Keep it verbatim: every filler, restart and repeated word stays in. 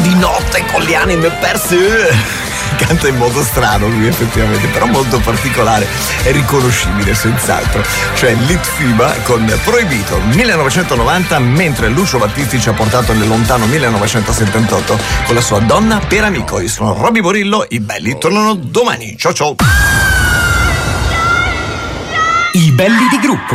di notte con le anime perse. Canta in modo strano lui effettivamente, però molto particolare e riconoscibile senz'altro. Cioè Litfiba con Proibito millenovecentonovanta, mentre Lucio Battisti ci ha portato nel lontano millenovecentosettantotto con la sua Donna per amico. Io sono Robby Borillo, i belli tornano domani. Ciao ciao. I belli di gruppo.